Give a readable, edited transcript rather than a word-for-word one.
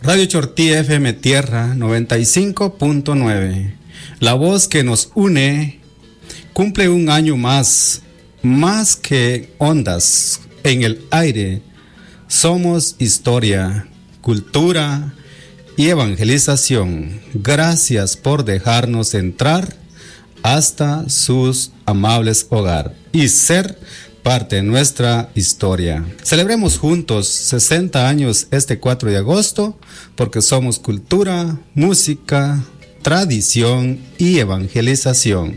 Radio Chortí FM Tierra 95.9. La voz que nos une cumple un año más que ondas en el aire. Somos historia, cultura y evangelización. Gracias por dejarnos entrar hasta sus amables hogares y ser parte de nuestra historia. Celebremos juntos 60 años este 4 de agosto porque somos cultura, música, tradición y evangelización.